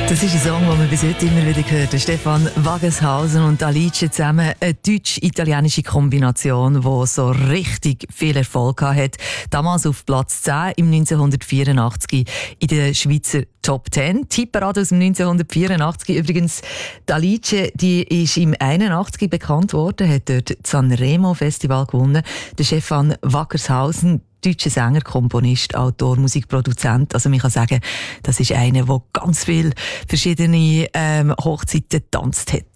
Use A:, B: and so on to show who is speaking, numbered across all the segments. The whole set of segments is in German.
A: Das ist ein Song, den man bis heute immer wieder hört. Stefan Wageshausen und Alice zusammen. Eine deutsch-italienische Kombination, die so richtig viel Erfolg hatte. Damals auf Platz 10 im 1984 in der Schweizer Top 10. Tipperade aus dem 1984. Übrigens, die Alice, die ist im 81 bekannt worden, hat dort das Sanremo Festival gewonnen. Der Stefan Wageshausen, deutscher Sänger, Komponist, Autor, Musikproduzent. Also man kann sagen, das ist einer, der ganz viele verschiedene Hochzeiten getanzt hat.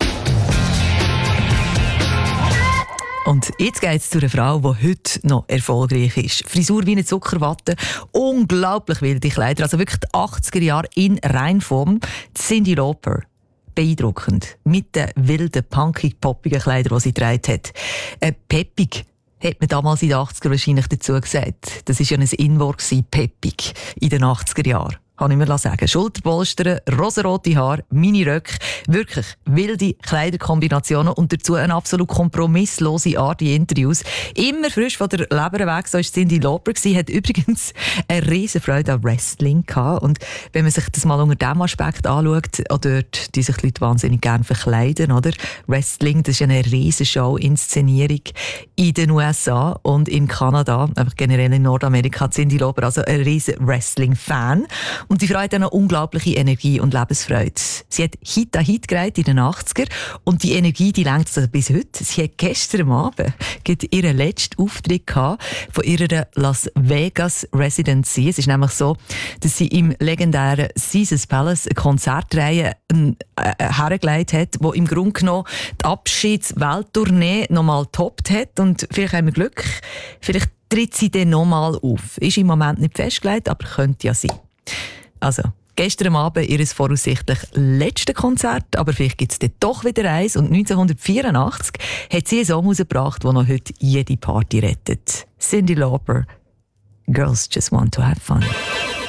A: Und jetzt geht es zu einer Frau, die heute noch erfolgreich ist. Frisur wie eine Zuckerwatte, unglaublich wilde Kleider, also wirklich die 80er Jahre in Reinform. Cyndi Lauper. Beeindruckend. Mit den wilden, punkig-poppigen Kleidern, die sie getragen hat. Peppig hat man damals in den 80er wahrscheinlich dazu gesagt. Das war ja ein In-Wort, peppig, in den 80er Jahren. Kann ich mir sagen. Schulterpolster, rosarote Haare, Mini-Röcke, wirklich wilde Kleiderkombinationen und dazu eine absolut kompromisslose Art in Interviews. Immer frisch von der Leber weg, so war Cyndi Lauper. Sie hat übrigens eine riesen Freude an Wrestling gehabt. Und wenn man sich das mal unter diesem Aspekt anschaut, auch dort die sich die Leute wahnsinnig gerne verkleiden, oder? Wrestling, das ist eine riesen Show-Inszenierung in den USA und in Kanada, einfach generell in Nordamerika. Cyndi Lauper, also ein riesen Wrestling-Fan. Und die Frau hat eine unglaubliche Energie und Lebensfreude. Sie hat Hit an Hit gereiht in den 80er und die Energie, die lenkt also bis heute. Sie hat gestern Abend ihren letzten Auftritt gehabt von ihrer Las Vegas Residency. Es ist nämlich so, dass sie im legendären Caesars Palace eine Konzertreihe hergelegt hat, die im Grunde genommen die Abschieds-Welttournee nochmal getoppt hat. Und vielleicht haben wir Glück, vielleicht tritt sie dann nochmal auf. Ist im Moment nicht festgelegt, aber könnte ja sein. Also, gestern Abend ihr voraussichtlich letztes Konzert, aber vielleicht gibt es dann doch wieder eins. Und 1984 hat sie einen Song herausgebracht, der noch heute jede Party rettet. Cyndi Lauper, Girls Just Want to Have Fun.